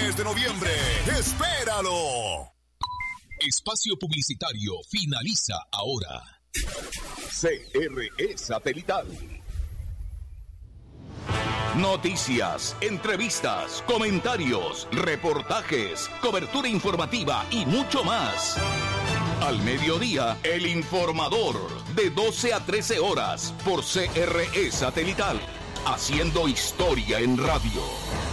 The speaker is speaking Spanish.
mes de noviembre. ¡Espéralo! Espacio publicitario finaliza ahora. CRE Satelital. Noticias, entrevistas, comentarios, reportajes, cobertura informativa y mucho más. Al mediodía, El Informador, de 12 a 13 horas, por CRE Satelital, haciendo historia en radio.